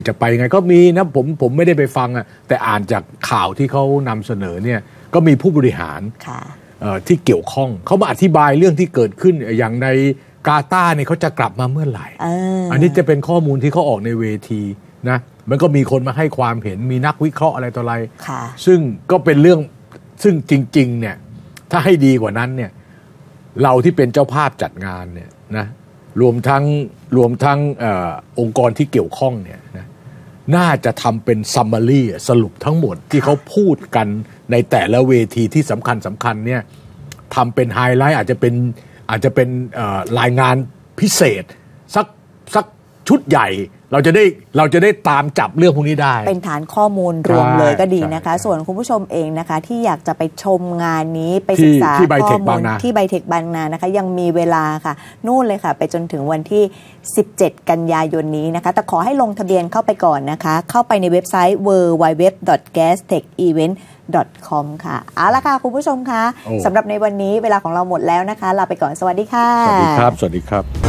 จะไปยังไงก็มีนะผมไม่ได้ไปฟังอ่ะแต่อ่านจากข่าวที่เขานำเสนอเนี่ยก็มีผู้บริหารที่เกี่ยวข้องเขามาอธิบายเรื่องที่เกิดขึ้นอย่างในกาตาร์เนี่ยเขาจะกลับมาเมื่อไหร่ อันนี้จะเป็นข้อมูลที่เขาออกในเวทีนะมันก็มีคนมาให้ความเห็นมีนักวิเคราะห์อะไรต่ออะไรซึ่งก็เป็นเรื่องซึ่งจริงๆเนี่ยถ้าให้ดีกว่านั้นเนี่ยเราที่เป็นเจ้าภาพจัดงานเนี่ยนะรวมทั้งองค์กรที่เกี่ยวข้องเนี่ยนะน่าจะทำเป็นซัมมารีสรุปทั้งหมดที่เขาพูดกันในแต่ละเวทีที่สำคัญเนี่ยทำเป็นไฮไลท์อาจจะเป็นรายงานพิเศษสักชุดใหญ่เราจะได้ตามจับเรื่องพวกนี้ได้เป็นฐานข้อมูลรวมเลยก็ดีนะคะส่วนคุณผู้ชมเองนะคะที่อยากจะไปชมงานนี้ไปศึกษาข้อมูลที่ไบเทคบางนานะคะยังมีเวลาค่ะนู่นเลยค่ะไปจนถึงวันที่17กันยายนนี้นะคะแต่ขอให้ลงทะเบียนเข้าไปก่อนนะคะเข้าไปในเว็บไซต์ www.gastechevent.com ค่ะเอาละค่ะคุณผู้ชมคะสำหรับในวันนี้เวลาของเราหมดแล้วนะคะลาไปก่อนสวัสดีค่ะสวัสดีครับ